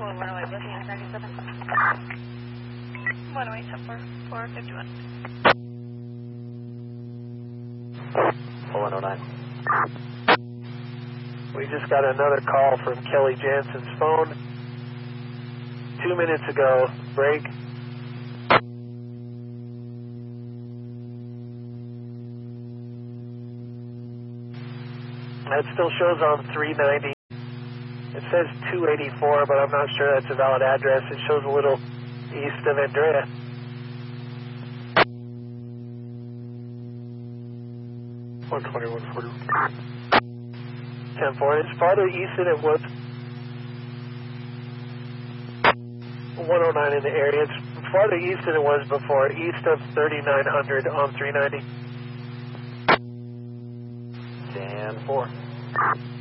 108, looking at 97. 108, 451. 109. We just got another call from Kelly Jansen's phone 2 minutes ago. Break. That still shows on 390. It says 284, but I'm not sure that's a valid address. It shows a little east of Andrea. 120, 10-4. It's farther east than it was. 109 in the area. It's farther east than it was before, east of 3900 on 390. 10-4.